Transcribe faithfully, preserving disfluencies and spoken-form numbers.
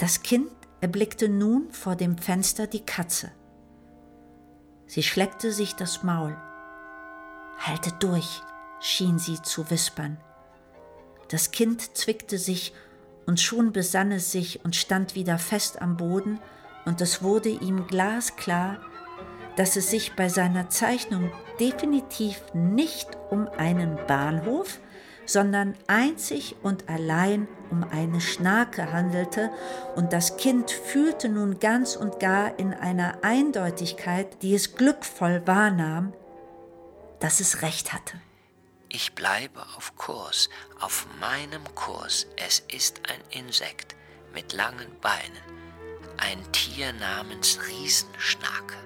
Das Kind erblickte nun vor dem Fenster die Katze. Sie schleckte sich das Maul. »Haltet durch«, schien sie zu wispern. Das Kind zwickte sich, und schon besann es sich und stand wieder fest am Boden, und es wurde ihm glasklar, dass es sich bei seiner Zeichnung definitiv nicht um einen Bahnhof, sondern einzig und allein um eine Schnake handelte, und das Kind fühlte nun ganz und gar in einer Eindeutigkeit, die es glückvoll wahrnahm, dass es recht hatte. Ich bleibe auf Kurs, auf meinem Kurs. Es ist ein Insekt mit langen Beinen, ein Tier namens Riesenschnake.